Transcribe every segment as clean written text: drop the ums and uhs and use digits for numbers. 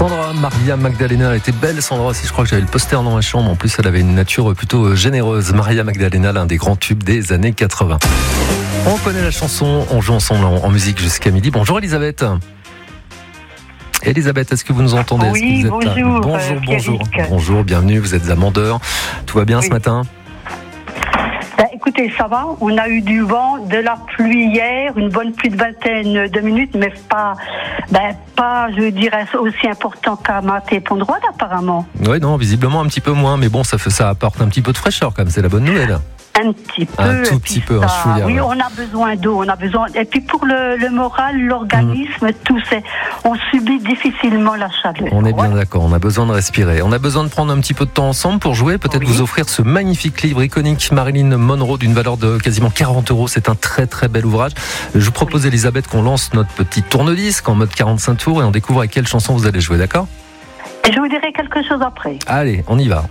Sandra Maria Magdalena, elle était belle, Sandra aussi, je crois que j'avais le poster dans ma chambre. En plus, elle avait une nature plutôt généreuse. Maria Magdalena, l'un des grands tubes des années 80. On connaît la chanson, on joue ensemble en musique jusqu'à midi. Bonjour Elisabeth. Elisabeth, est-ce que vous nous entendez? Oui, bonjour. Bonjour, bienvenue, vous êtes à Mandeur. Tout va bien ce matin? Écoutez, ça va. On a eu du vent, de la pluie hier, une bonne pluie de vingtaine de minutes, mais pas, je dirais, aussi important qu'à Maté et Pont-de-Roide, apparemment. Oui, non, visiblement un petit peu moins, mais bon, ça apporte un petit peu de fraîcheur, quand même, c'est la bonne nouvelle. Un petit peu. Un tout petit peu, oui, on a besoin d'eau, Et puis pour le moral, l'organisme, tout c'est. On subit difficilement la chaleur. On est bien d'accord, on a besoin de respirer. On a besoin de prendre un petit peu de temps ensemble pour jouer, peut-être vous offrir ce magnifique livre iconique Marilyn Monroe d'une valeur de quasiment 40 €. C'est un très très bel ouvrage. Je vous propose, Elisabeth, qu'on lance notre petit tourne-disque en mode 45 tours et on découvre à quelle chanson vous allez jouer, d'accord? Et je vous dirai quelque chose après. Allez, on y va.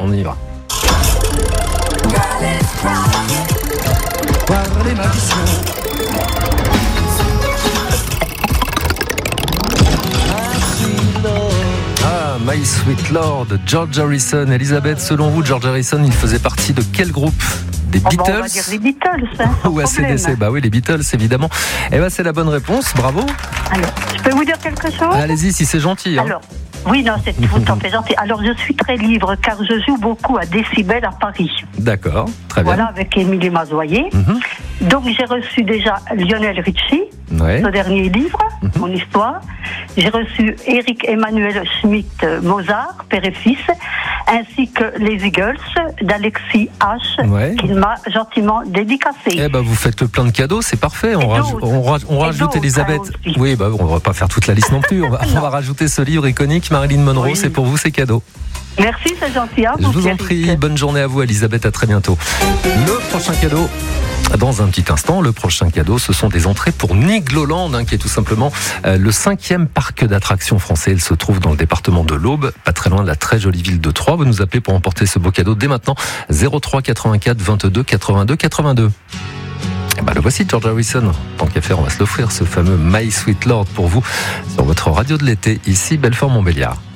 My Sweet Lord, George Harrison. Elisabeth, selon vous, George Harrison, il faisait partie de quel groupe? Des Beatles? On va dire les Beatles, ou AC/DC? Bah oui, les Beatles, évidemment. Eh ben, c'est la bonne réponse, bravo. Alors, je peux vous dire quelque chose? Allez-y, si c'est gentil. Alors, oui, non, c'est tout en fait gentil. Alors, je suis très libre, car je joue beaucoup à Décibel à Paris. D'accord, très bien. Voilà, avec Émilie Mazoyer. Donc, j'ai reçu déjà Lionel Richie, son dernier livre, Mon histoire. J'ai reçu Eric Emmanuel Schmitt, Mozart, père et fils, ainsi que les Eagles d'Alexis H, qu'il m'a gentiment dédicacé. Eh ben, vous faites plein de cadeaux, c'est parfait. On rajoute Elisabeth. Oui, on va pas faire toute la liste non plus. On va rajouter ce livre iconique, Marilyn Monroe. C'est pour vous, c'est cadeau. Merci, c'est gentil. Je vous en prie. Bonne journée à vous, Elisabeth. À très bientôt. Le prochain cadeau. Dans un petit instant, le prochain cadeau, ce sont des entrées pour Nigloland, qui est tout simplement le 5e parc d'attractions français. Il se trouve dans le département de l'Aube, pas très loin de la très jolie ville de Troyes. Vous nous appelez pour emporter ce beau cadeau dès maintenant. 03 84 22 82 82. Le voici, George Harrison. Tant qu'à faire, on va se l'offrir, ce fameux My Sweet Lord, pour vous, sur votre radio de l'été, ici, Belfort-Montbéliard.